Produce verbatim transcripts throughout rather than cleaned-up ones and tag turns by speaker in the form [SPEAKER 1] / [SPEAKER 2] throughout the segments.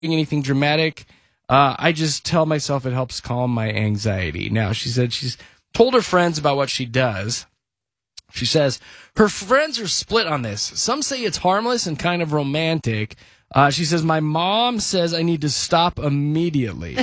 [SPEAKER 1] anything dramatic. Uh, I just tell myself it helps calm my anxiety. Now, she said she's told her friends about what she does. She says her friends are split on this. Some say it's harmless and kind of romantic. Uh, she says, my mom says I need to stop immediately.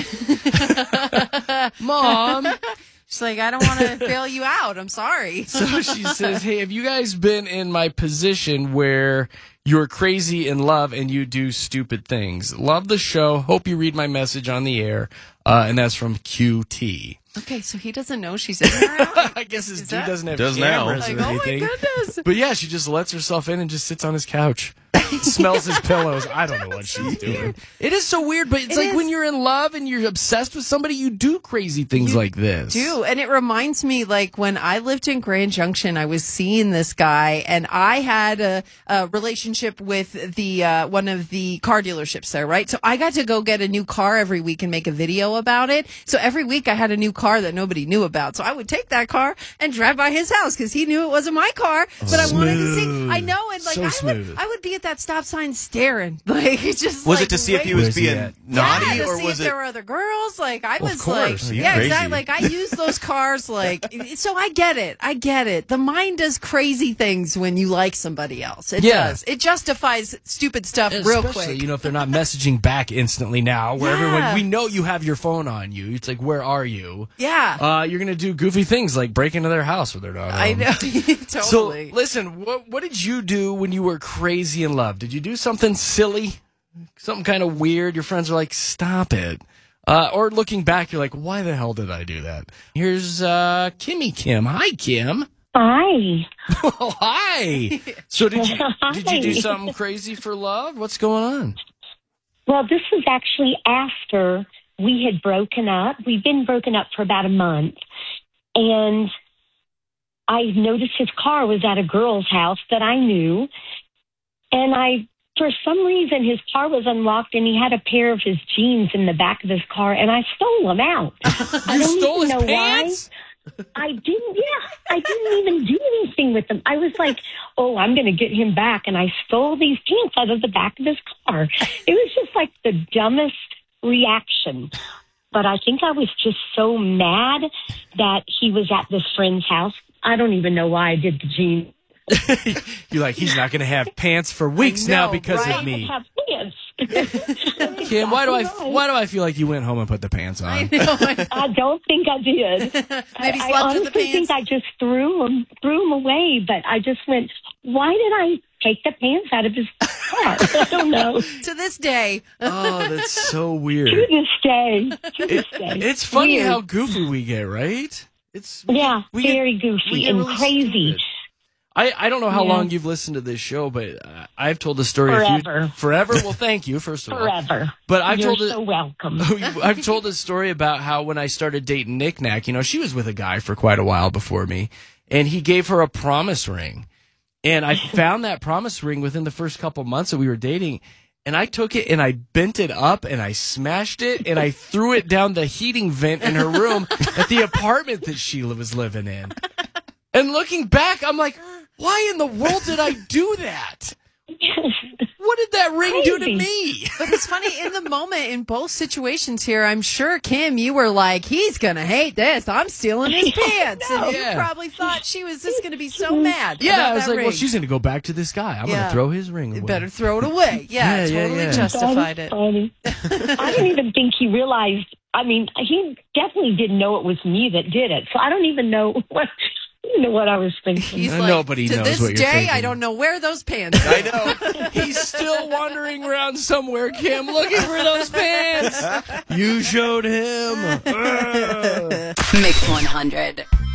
[SPEAKER 1] Mom.
[SPEAKER 2] She's like, I don't want to bail you out. I'm sorry.
[SPEAKER 1] So she says, hey, have you guys been in my position where you're crazy in love and you do stupid things? Love the show. Hope you read my message on the air. Uh, and that's from Q T.
[SPEAKER 2] Okay, so he doesn't know she's in there now?
[SPEAKER 1] I guess his
[SPEAKER 2] Is
[SPEAKER 1] dude
[SPEAKER 2] that-
[SPEAKER 1] doesn't have
[SPEAKER 3] Does
[SPEAKER 1] cameras
[SPEAKER 2] Like,
[SPEAKER 1] or
[SPEAKER 2] oh my
[SPEAKER 1] anything.
[SPEAKER 2] goodness.
[SPEAKER 1] But yeah, she just lets herself in and just sits on his couch. Smells his pillows. I don't know what she's doing. It is so weird, but it's
[SPEAKER 2] It
[SPEAKER 1] like
[SPEAKER 2] is.
[SPEAKER 1] when you're in love and you're obsessed with somebody, you do crazy things like this.
[SPEAKER 2] do. And it reminds me, like, when I lived in Grand Junction, I was seeing this guy, and I had a, a relationship with the uh, one of the car dealerships there, right? So I got to go get a new car every week and make a video about it. So every week I had a new car that nobody knew about. So I would take that car and drive by his house because he knew it wasn't my car, but I wanted to see.
[SPEAKER 1] Smooth.
[SPEAKER 2] I know, and like
[SPEAKER 1] So
[SPEAKER 2] I
[SPEAKER 1] smooth.
[SPEAKER 2] would, I would be at that stop sign staring, like it's just.
[SPEAKER 3] Was
[SPEAKER 2] like,
[SPEAKER 3] it to see if he
[SPEAKER 2] waiting.
[SPEAKER 3] was
[SPEAKER 1] Where's he
[SPEAKER 3] being
[SPEAKER 1] at?
[SPEAKER 3] naughty,
[SPEAKER 2] Yeah, to
[SPEAKER 3] or
[SPEAKER 2] see
[SPEAKER 3] was
[SPEAKER 2] if
[SPEAKER 3] it?
[SPEAKER 2] there were other girls? Like I
[SPEAKER 1] Of
[SPEAKER 2] was
[SPEAKER 1] course.
[SPEAKER 2] like,
[SPEAKER 3] You're
[SPEAKER 2] yeah,
[SPEAKER 3] crazy.
[SPEAKER 2] exactly. Like I use those cars. Like so, I get it. I get it. The mind does crazy things when you like somebody else. It
[SPEAKER 1] Yeah.
[SPEAKER 2] does. It justifies stupid stuff real
[SPEAKER 1] Especially,
[SPEAKER 2] quick.
[SPEAKER 1] you know, if they're not messaging back instantly now, where
[SPEAKER 2] Yeah.
[SPEAKER 1] everyone, we know you have your phone on you. It's like, where are you?
[SPEAKER 2] Yeah,
[SPEAKER 1] Uh, you're going to do goofy things like break into their house with their dog.
[SPEAKER 2] I know.
[SPEAKER 1] So,
[SPEAKER 2] Totally.
[SPEAKER 1] listen, what what did you do when you were crazy in love? Did you do something silly? Something kind of weird? Your friends are like, stop it. Uh, or looking back, you're like, why the hell did I do that? Here's uh, Kimmy Kim. Hi, Kim.
[SPEAKER 4] Hi.
[SPEAKER 1] Oh, hi. So did you did you do
[SPEAKER 4] Hi.
[SPEAKER 1] something crazy for love? What's going on?
[SPEAKER 4] Well, this was actually after we had broken up. We've been broken up for about a month. And I noticed his car was at a girl's house that I knew. And I, for some reason, his car was unlocked and he had a pair of his jeans in the back of his car and I stole them out. I
[SPEAKER 1] You
[SPEAKER 4] don't
[SPEAKER 1] stole
[SPEAKER 4] even
[SPEAKER 1] his
[SPEAKER 4] know
[SPEAKER 1] pants?
[SPEAKER 4] why. I didn't, yeah, I didn't even do anything with them. I was like, oh, I'm going to get him back. And I stole these pants out of the back of his car. It was just like the dumbest reaction. But I think I was just so mad that he was at this friend's house. I don't even know why I did the jeans.
[SPEAKER 1] You're like, he's not going to have pants for weeks
[SPEAKER 2] I know,
[SPEAKER 1] now because
[SPEAKER 2] right?
[SPEAKER 1] of me.
[SPEAKER 4] Have pants.
[SPEAKER 1] Kim, why do I
[SPEAKER 4] Right.
[SPEAKER 1] why do I feel like you went home and put the pants on?
[SPEAKER 2] I know.
[SPEAKER 4] I don't think I did.
[SPEAKER 2] Maybe
[SPEAKER 4] I,
[SPEAKER 2] slept
[SPEAKER 4] I
[SPEAKER 2] with the
[SPEAKER 4] honestly
[SPEAKER 2] pants.
[SPEAKER 4] think I just threw them, threw them away. But I just went, why did I take the pants out of his car? I don't know.
[SPEAKER 2] To this day,
[SPEAKER 1] Oh, that's so
[SPEAKER 4] To
[SPEAKER 1] weird.
[SPEAKER 4] this day, to this
[SPEAKER 1] It,
[SPEAKER 4] day,
[SPEAKER 1] it's funny
[SPEAKER 4] Weird.
[SPEAKER 1] how goofy we get, right? It's
[SPEAKER 4] yeah,
[SPEAKER 1] we get-
[SPEAKER 4] very
[SPEAKER 1] we
[SPEAKER 4] goofy
[SPEAKER 1] get
[SPEAKER 4] and
[SPEAKER 1] really
[SPEAKER 4] crazy.
[SPEAKER 1] stupid. I, I don't know how
[SPEAKER 4] Yeah.
[SPEAKER 1] long you've listened to this show, but uh, I've told the story a
[SPEAKER 4] Forever.
[SPEAKER 1] few forever. Well, thank you first of all.
[SPEAKER 4] Forever.
[SPEAKER 1] But I've
[SPEAKER 4] You're
[SPEAKER 1] told it.
[SPEAKER 4] so welcome.
[SPEAKER 1] I've told a story about how when I started dating Nick Nack, you know, she was with a guy for quite a while before me, and he gave her a promise ring. And I found that promise ring within the first couple months that we were dating, and I took it and I bent it up and I smashed it and I threw it down the heating vent in her room at the apartment that Sheila was living in. And looking back, I'm like, why in the world did I do that? What did that ring do to
[SPEAKER 4] Crazy.
[SPEAKER 1] me?
[SPEAKER 2] but it's funny in the moment in both situations here. I'm sure Kim, you were like, he's gonna hate this. I'm stealing his pants, and
[SPEAKER 1] Yeah.
[SPEAKER 2] you probably thought she was just gonna be so mad.
[SPEAKER 1] Yeah,
[SPEAKER 2] about
[SPEAKER 1] I was
[SPEAKER 2] that
[SPEAKER 1] like,
[SPEAKER 2] ring.
[SPEAKER 1] well, she's going to go back to this guy. I'm
[SPEAKER 2] Yeah.
[SPEAKER 1] going to throw his ring away.
[SPEAKER 2] You better throw it away. Yeah,
[SPEAKER 1] Yeah, yeah,
[SPEAKER 2] totally
[SPEAKER 1] yeah.
[SPEAKER 2] justified
[SPEAKER 4] That is
[SPEAKER 2] it.
[SPEAKER 4] funny. I don't even think he realized. I mean, he definitely didn't know it was me that did it. So I don't even know what. I don't know what I was thinking.
[SPEAKER 2] He's
[SPEAKER 1] Uh,
[SPEAKER 2] like,
[SPEAKER 1] nobody
[SPEAKER 2] to
[SPEAKER 1] knows
[SPEAKER 2] this
[SPEAKER 1] what you're
[SPEAKER 2] day,
[SPEAKER 1] thinking.
[SPEAKER 2] I don't know where those pants are.
[SPEAKER 3] I know.
[SPEAKER 1] He's still wandering around somewhere, Kim, looking for those pants. You showed him. Ugh.
[SPEAKER 5] Mix one hundred.